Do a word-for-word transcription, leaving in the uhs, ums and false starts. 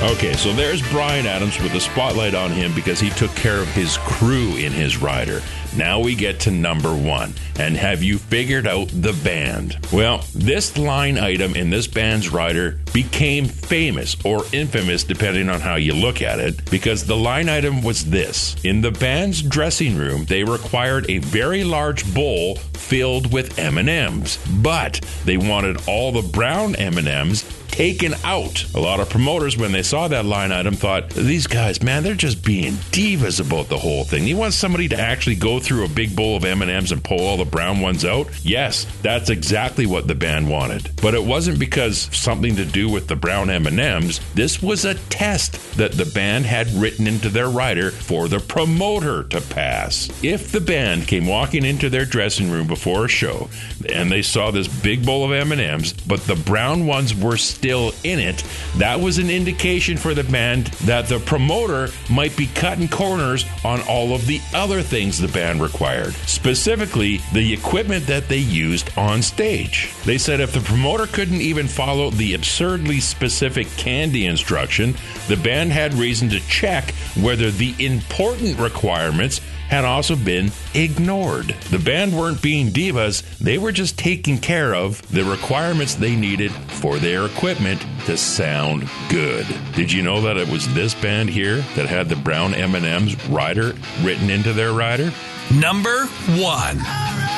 Okay, so there's Bryan Adams with the spotlight on him because he took care of his crew in his rider. Now we get to number one. And have you figured out the band? Well, this line item in this band's rider became famous or infamous depending on how you look at it, because the line item was this. In the band's dressing room, they required a very large bowl filled with M and M's, but they wanted all the brown M and M's taken out. A lot of promoters, when they saw that line item, thought, these guys, man, they're just being divas about the whole thing. You want somebody to actually go through a big bowl of M and M's and pull all the brown ones out? Yes, that's exactly what the band wanted. But it wasn't because something to do with the brown M and M's. This was a test that the band had written into their rider for the promoter to pass. If the band came walking into their dressing room before a show and they saw this big bowl of M and M's, but the brown ones were still in it, that was an indication for the band that the promoter might be cutting corners on all of the other things the band required, specifically the equipment that they used on stage. They said if the promoter couldn't even follow the absurdly specific candy instruction, the band had reason to check whether the important requirements had also been ignored. The band weren't being divas, they were just taking care of the requirements they needed for their equipment to sound good. Did you know that it was this band here that had the brown M and M's rider written into their rider? Number one.